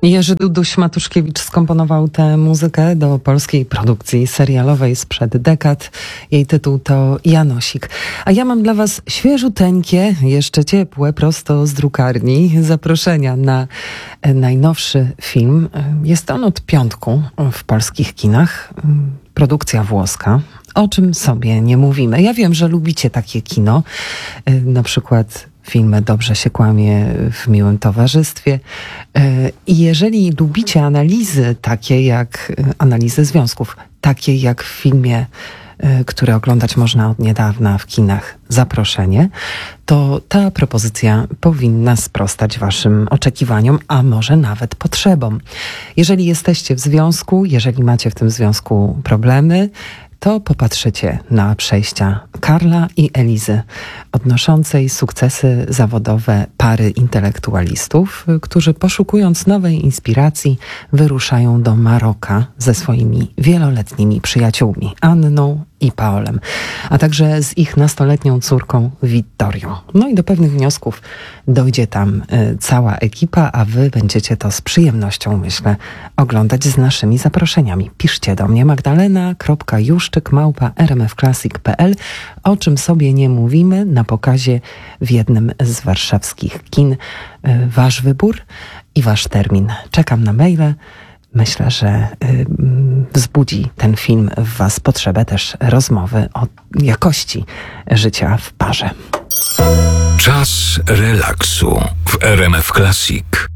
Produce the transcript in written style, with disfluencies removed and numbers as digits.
Jerzy Duduś-Matuszkiewicz skomponował tę muzykę do polskiej produkcji serialowej sprzed dekad. Jej tytuł to Janosik. A ja mam dla was świeżuteńkie, jeszcze ciepłe, prosto z drukarni, zaproszenia na najnowszy film. Jest on od piątku w polskich kinach. Produkcja włoska. O czym sobie nie mówimy. Ja wiem, że lubicie takie kino. Na przykład filmy Dobrze się kłamie w miłym towarzystwie. I jeżeli lubicie analizy takie jak analizy związków, takie jak w filmie, który oglądać można od niedawna w kinach Zaproszenie, to ta propozycja powinna sprostać waszym oczekiwaniom, a może nawet potrzebom. Jeżeli jesteście w związku, jeżeli macie w tym związku problemy, to popatrzycie na przejścia Karla i Elizy, odnoszącej sukcesy zawodowe pary intelektualistów, którzy poszukując nowej inspiracji wyruszają do Maroka ze swoimi wieloletnimi przyjaciółmi, Anną i Paolem, a także z ich nastoletnią córką Wittorią. No i do pewnych wniosków dojdzie tam cała ekipa, a wy będziecie to z przyjemnością, myślę, oglądać z naszymi zaproszeniami. Piszcie do mnie magdalena.juszczyk@rmfclassic.pl. O czym sobie nie mówimy na pokazie w jednym z warszawskich kin. Wasz wybór i wasz termin. Czekam na maile. Myślę, że wzbudzi ten film w was potrzebę też rozmowy o jakości życia w parze. Czas relaksu w RMF Classic.